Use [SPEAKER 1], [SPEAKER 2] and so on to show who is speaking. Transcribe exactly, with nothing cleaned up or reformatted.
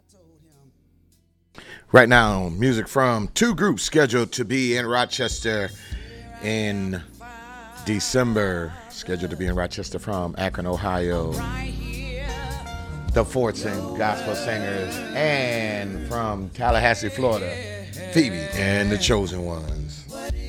[SPEAKER 1] Right now, music from two groups scheduled to be in Rochester in December. Scheduled to be in Rochester from Akron, Ohio. The Fortune Gospel Singers. And from Tallahassee, Florida, Phoebe and the Chosen Ones.